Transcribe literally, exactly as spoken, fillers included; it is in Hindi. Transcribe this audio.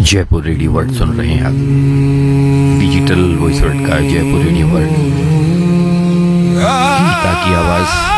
जयपुर रेडियो वर्ल्ड सुन रहे हैं आप। डिजिटल वॉइस वर्ल्ड का जयपुर रेडियो वर्ल्ड, गीता की आवाज